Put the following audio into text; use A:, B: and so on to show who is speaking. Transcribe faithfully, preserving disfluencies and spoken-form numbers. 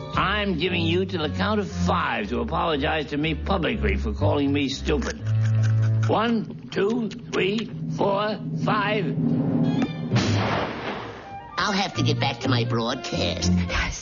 A: I'm giving you to the count of five to apologize to me publicly for calling me stupid. One, two, three, four, five.
B: I'll have to get back to my broadcast.